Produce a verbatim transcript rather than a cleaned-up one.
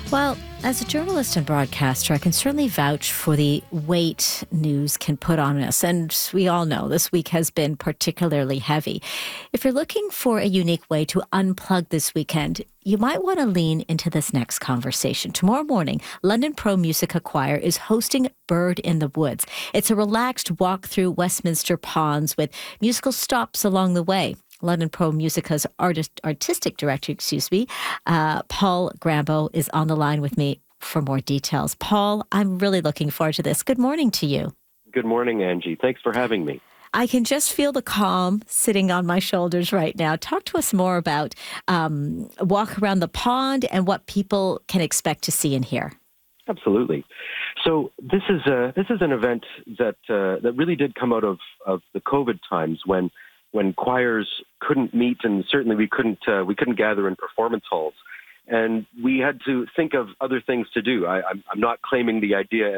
Well, as a journalist and broadcaster, I can certainly vouch for the weight news can put on us. And we all know this week has been particularly heavy. If you're looking for a unique way to unplug this weekend, you might want to lean into this next conversation. Tomorrow morning, London Pro Musica Choir is hosting Bird in the Woods. It's a relaxed walk through Westminster Ponds with musical stops along the way. London Pro Musica's artist, artistic director, excuse me, uh, Paul Grambo is on the line with me for more details. Paul, I'm really looking forward to this. Good morning to you. Good morning, Angie. Thanks for having me. I can just feel the calm sitting on my shoulders right now. Talk to us more about um, a walk around the pond and what people can expect to see and hear. Absolutely. So this is a, this is an event that uh, that really did come out of, of the COVID times when when choirs couldn't meet, and certainly we couldn't uh, we couldn't gather in performance halls, and we had to think of other things to do. I, I'm, I'm not claiming the idea